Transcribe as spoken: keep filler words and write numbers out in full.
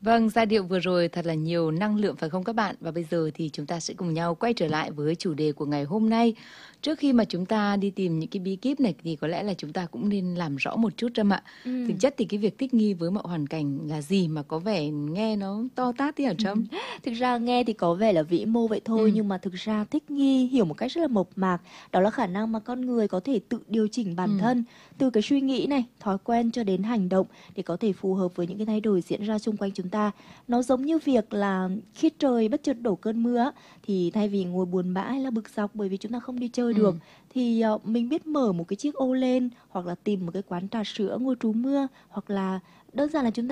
Vâng, giai điệu vừa rồi thật là nhiều năng lượng phải không các bạn? Và bây giờ thì chúng ta sẽ cùng nhau quay trở lại với chủ đề của ngày hôm nay. Trước khi mà chúng ta đi tìm những cái bí kíp này thì có lẽ là chúng ta cũng nên làm rõ một chút Trâm ạ. Thực Ừm. chất thì cái việc thích nghi với mọi hoàn cảnh là gì mà có vẻ nghe nó to tát thế hả Trâm? Thực ra nghe thì có vẻ là vĩ mô vậy thôi, Ừm. nhưng mà thực ra thích nghi hiểu một cách rất là mộc mạc, đó là khả năng mà con người có thể tự điều chỉnh bản Ừm. thân từ cái suy nghĩ này, thói quen cho đến hành động để có thể phù hợp với những cái thay đổi diễn ra xung quanh chúng ta. Nó giống như việc là khi trời bất chợt đổ cơn mưa á, thì thay vì ngồi buồn bã hay là bực dọc bởi vì chúng ta không đi chơi được, Ừm. thì, ờ, mình biết mở một cái chiếc ô lên, hoặc là tìm một cái quán trà sữa ngồi trú mưa, hoặc là đơn giản là chúng ta